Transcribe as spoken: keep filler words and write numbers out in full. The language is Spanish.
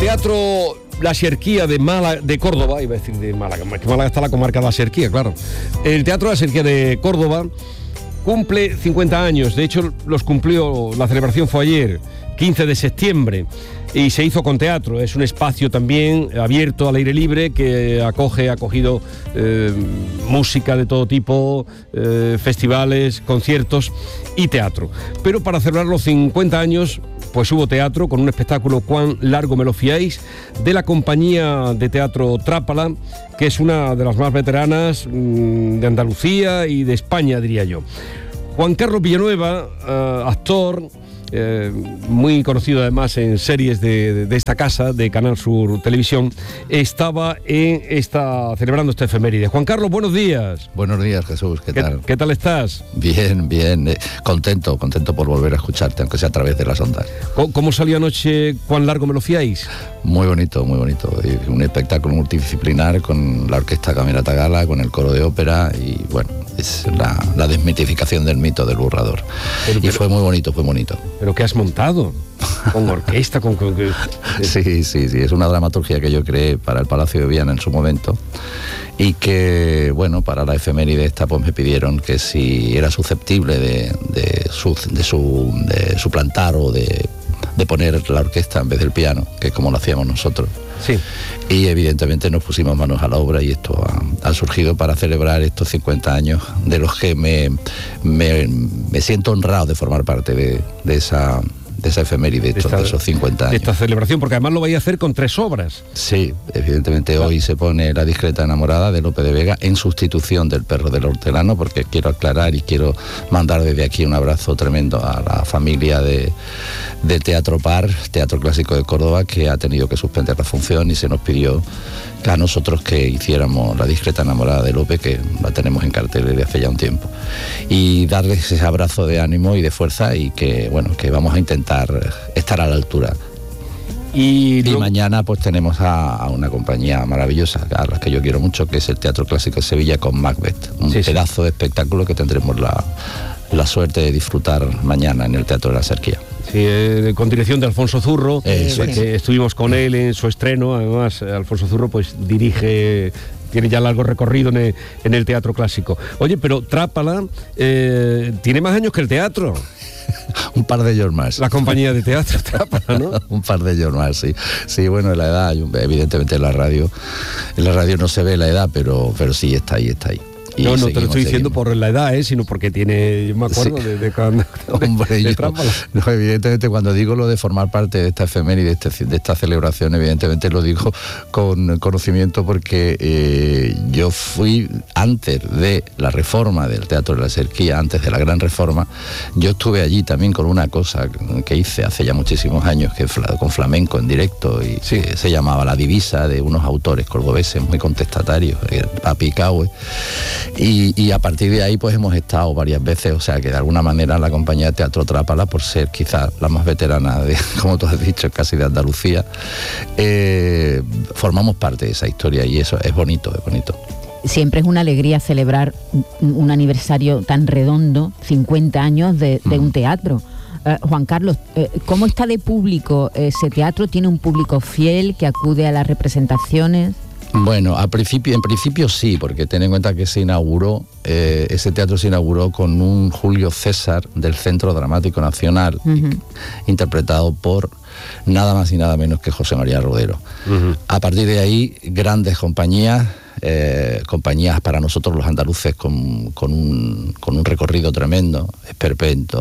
Teatro La Xerquía de Málaga, de Córdoba, iba a decir de Málaga, que Málaga está la comarca de La Xerquía, claro. El Teatro La Xerquía de Córdoba cumple cincuenta años, de hecho los cumplió, la celebración fue ayer, quince de septiembre, y se hizo con teatro. Es un espacio también abierto al aire libre que acoge, ha acogido eh, música de todo tipo, eh, festivales, conciertos y teatro. Pero para celebrar los cincuenta años, pues hubo teatro con un espectáculo Cuán largo me lo fiáis, de la compañía de teatro Trápala, que es una de las más veteranas mmm, de Andalucía y de España, diría yo. Juan Carlos Villanueva, uh, actor, Eh, muy conocido además en series de, de esta casa, de Canal Sur Televisión, estaba en esta, celebrando esta efeméride. Juan Carlos, buenos días. Buenos días, Jesús, ¿qué, ¿Qué tal? ¿Qué tal estás? Bien, bien, eh, contento, contento por volver a escucharte, aunque sea a través de las ondas. ¿Cómo, cómo salió anoche Cuán largo me lo fiáis? Muy bonito, muy bonito. Un espectáculo multidisciplinar con la Orquesta Camerata Gala, con el coro de ópera y bueno, es la, la desmitificación del mito del burlador. Pero, pero, y fue muy bonito, fue bonito. ¿Pero qué has montado? ¿Con orquesta? Con, con, con... Sí, sí, sí, es una dramaturgia que yo creé para el Palacio de Viana en su momento y que, bueno, para la efeméride esta pues me pidieron que si era susceptible de, de, su, de, su, de suplantar o de, de poner la orquesta en vez del piano, que es como lo hacíamos nosotros. Sí. Y evidentemente nos pusimos manos a la obra y esto ha, ha surgido para celebrar estos cincuenta años de los que me, me, me siento honrado de formar parte de, de esa... de esa efeméride, de, esta, de esos cincuenta años. De esta celebración, porque además lo vais a hacer con tres obras. Sí, evidentemente claro. Hoy se pone La discreta enamorada de Lope de Vega en sustitución del Perro del Hortelano, porque quiero aclarar y quiero mandar desde aquí un abrazo tremendo a la familia de, de Teatro Par, Teatro Clásico de Córdoba, que ha tenido que suspender la función y se nos pidió a nosotros que hiciéramos La discreta enamorada de Lope, que la tenemos en cartel desde hace ya un tiempo. Y darles ese abrazo de ánimo y de fuerza y que, bueno, que vamos a intentar estar a la altura. Y, y luego... mañana pues tenemos a, a una compañía maravillosa, a la que yo quiero mucho, que es el Teatro Clásico de Sevilla con Macbeth, un sí, pedazo sí. de espectáculo que tendremos la, la suerte de disfrutar mañana en el Teatro de la Xerquía. Sí, eh, con dirección de Alfonso Zurro, eh, es. que estuvimos con él en su estreno. Además, Alfonso Zurro pues dirige, tiene ya largo recorrido en el, en el Teatro Clásico. Oye, pero Trápala eh, tiene más años que el teatro. Un par de ellos más. La compañía de teatro Trápala, ¿no? Un par de ellos más, sí. Sí, bueno, la edad, evidentemente en la radio, en la radio no se ve la edad, pero, pero sí está ahí, está ahí. Y no, no seguimos, te lo estoy diciendo seguimos. por la edad, ¿eh? Sino porque tiene, yo me acuerdo sí. de, de cuando... Hombre, de, de yo, no, evidentemente cuando digo lo de formar parte de esta efeméride, de, este, de esta celebración, evidentemente lo digo con conocimiento porque eh, yo fui, antes de la reforma del Teatro de la Xerquía, antes de la gran reforma, yo estuve allí también con una cosa que hice hace ya muchísimos años, que con flamenco en directo, y sí. que se llamaba La Divisa, de unos autores cordobeses muy contestatarios, Papi Caue. Y, y a partir de ahí pues hemos estado varias veces, o sea que de alguna manera la compañía de Teatro Trápala, por ser quizás la más veterana de, como tú has dicho, casi de Andalucía, eh, formamos parte de esa historia y eso es bonito, es bonito. Siempre es una alegría celebrar un aniversario tan redondo, cincuenta años de, de un teatro. Uh, Juan Carlos, uh, ¿cómo está de público ese teatro? ¿Tiene un público fiel que acude a las representaciones? Bueno, al principio, en principio sí, porque ten en cuenta que se inauguró, eh, ese teatro se inauguró con un Julio César del Centro Dramático Nacional, uh-huh. interpretado por nada más y nada menos que José María Rodero. Uh-huh. A partir de ahí, grandes compañías, eh, compañías para nosotros los andaluces con, con, un, con un recorrido tremendo, Esperpento,